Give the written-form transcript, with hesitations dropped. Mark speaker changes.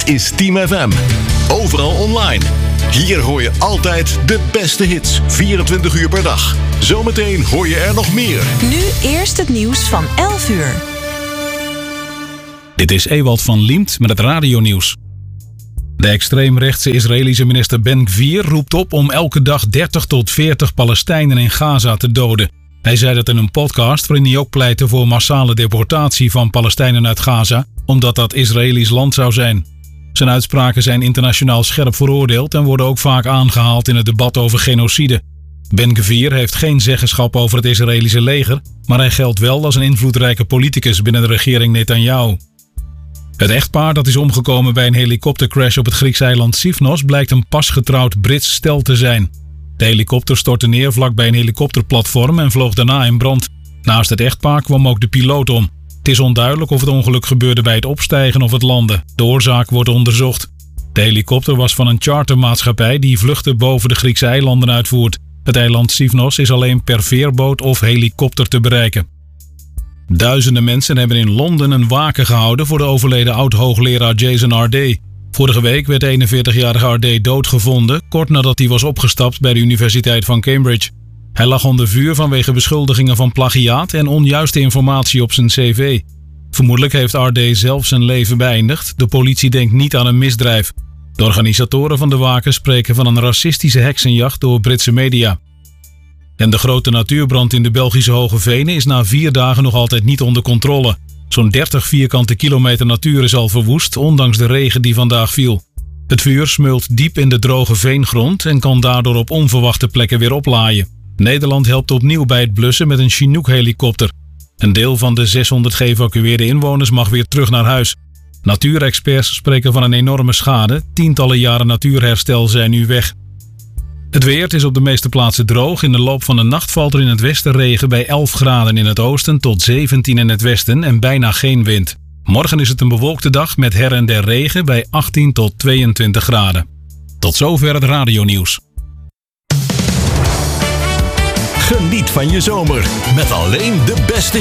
Speaker 1: Dit is Team FM. Overal online. Hier hoor je altijd de beste hits. 24 uur per dag. Zometeen hoor je er nog meer.
Speaker 2: Nu eerst het nieuws van 11 uur.
Speaker 3: Dit is Ewald van Liemt met het radionieuws. De extreemrechtse Israëlische minister Ben-Gvir roept op om elke dag 30 tot 40 Palestijnen in Gaza te doden. Hij zei dat in een podcast waarin hij ook pleitte voor massale deportatie van Palestijnen uit Gaza, omdat dat Israëlisch land zou zijn. Zijn uitspraken zijn internationaal scherp veroordeeld en worden ook vaak aangehaald in het debat over genocide. Ben-Gvir heeft geen zeggenschap over het Israëlische leger, maar hij geldt wel als een invloedrijke politicus binnen de regering Netanyahu. Het echtpaar dat is omgekomen bij een helikoptercrash op het Griekse eiland Sifnos blijkt een pasgetrouwd Brits stel te zijn. De helikopter stortte neer vlakbij een helikopterplatform en vloog daarna in brand. Naast het echtpaar kwam ook de piloot om. Het is onduidelijk of het ongeluk gebeurde bij het opstijgen of het landen. De oorzaak wordt onderzocht. De helikopter was van een chartermaatschappij die vluchten boven de Griekse eilanden uitvoert. Het eiland Sifnos is alleen per veerboot of helikopter te bereiken. Duizenden mensen hebben in Londen een waken gehouden voor de overleden oud-hoogleraar Jason RD. Vorige week werd de 41-jarige RD doodgevonden, kort nadat hij was opgestapt bij de Universiteit van Cambridge. Hij lag onder vuur vanwege beschuldigingen van plagiaat en onjuiste informatie op zijn cv. Vermoedelijk heeft RD zelf zijn leven beëindigd. De politie denkt niet aan een misdrijf. De organisatoren van de waken spreken van een racistische heksenjacht door Britse media. En de grote natuurbrand in de Belgische Hoge Venen is na 4 dagen nog altijd niet onder controle. Zo'n 30 vierkante kilometer natuur is al verwoest, ondanks de regen die vandaag viel. Het vuur smeult diep in de droge veengrond en kan daardoor op onverwachte plekken weer oplaaien. Nederland helpt opnieuw bij het blussen met een Chinook-helikopter. Een deel van de 600 geëvacueerde inwoners mag weer terug naar huis. Natuurexperts spreken van een enorme schade. Tientallen jaren natuurherstel zijn nu weg. Het weer, het is op de meeste plaatsen droog. In de loop van de nacht valt er in het westen regen bij 11 graden in het oosten tot 17 in het westen en bijna geen wind. Morgen is het een bewolkte dag met her en der regen bij 18 tot 22 graden. Tot zover het radionieuws.
Speaker 1: Geniet van je zomer met alleen de beste